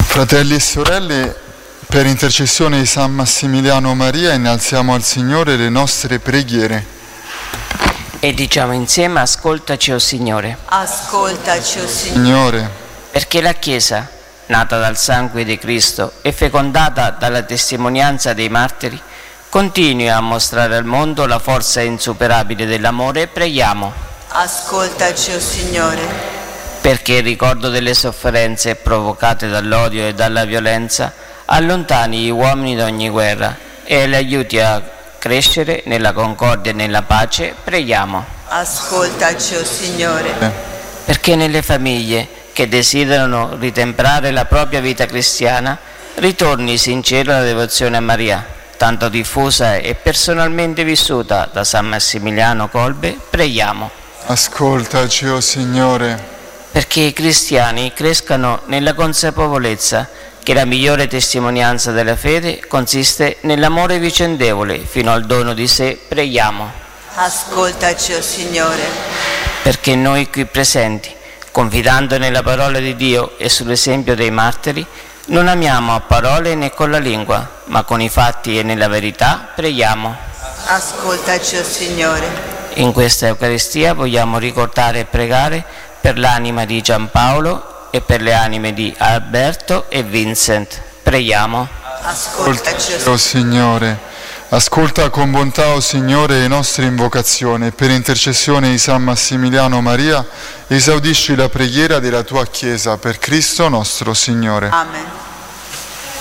Fratelli e sorelle, per intercessione di San Massimiliano Maria innalziamo al Signore le nostre preghiere. E diciamo insieme: ascoltaci, o Signore. Ascoltaci, o Signore, perché la Chiesa, nata dal sangue di Cristo e fecondata dalla testimonianza dei martiri, continui a mostrare al mondo la forza insuperabile dell'amore, preghiamo. Ascoltaci, o Signore. Perché il ricordo delle sofferenze provocate dall'odio e dalla violenza allontani gli uomini da ogni guerra e li aiuti a crescere nella concordia e nella pace, preghiamo. Ascoltaci, o Signore. Perché nelle famiglie che desiderano ritemprare la propria vita cristiana ritorni sincera la devozione a Maria, tanto diffusa e personalmente vissuta da San Massimiliano Kolbe, preghiamo. ascoltaci, o Signore. Perché i cristiani crescano nella consapevolezza che la migliore testimonianza della fede consiste nell'amore vicendevole fino al dono di sé, preghiamo. Ascoltaci, o Signore. Perché noi qui presenti, confidando nella parola di Dio e sull'esempio dei martiri, non amiamo a parole né con la lingua, ma con i fatti e nella verità, preghiamo. Ascoltaci, o Signore. In questa Eucaristia vogliamo ricordare e pregare per l'anima di Giampaolo e per le anime di Alberto e Vincent. Preghiamo. Ascoltaci, O Signore. Ascolta con bontà, o Signore, le nostre invocazioni. Per intercessione di San Massimiliano Maria, esaudisci la preghiera della tua Chiesa, per Cristo nostro Signore. Amen.